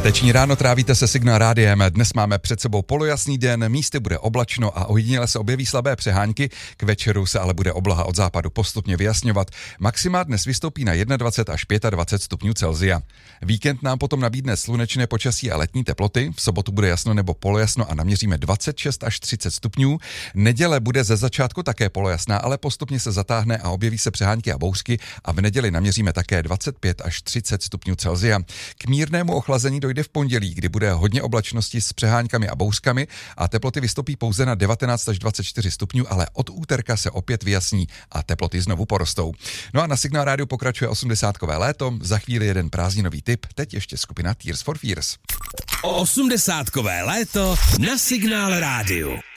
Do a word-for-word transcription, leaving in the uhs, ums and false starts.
Páteční ráno trávíte se Signál rádiem. Dnes máme před sebou polojasný den, místy bude oblačno a ojediněle se objeví slabé přehánky, k večeru se ale bude obloha od západu postupně vyjasňovat. Maxima dnes vystoupí na dvacet jedna až dvacet pět stupňů Celsia. Víkend nám potom nabídne slunečné počasí a letní teploty, v sobotu bude jasno nebo polojasno a naměříme dvacet šest až třicet stupňů. Neděle bude ze začátku také polojasná, ale postupně se zatáhne a objeví se přehánky a bouřky a v neděli naměříme také dvacet pět až třicet stupňů Celsia. K mírnému ochlazení dojde v pondělí, kdy bude hodně oblačnosti s přeháňkami a bouřkami a teploty vystoupí pouze na devatenáct až dvacet čtyři stupňů, ale od úterka se opět vyjasní a teploty znovu porostou. No a na Signál rádiu pokračuje osmdesátkové léto, za chvíli jeden prázdninový tip, teď ještě skupina Tears for Fears. Osmdesátkové léto na Signál rádiu.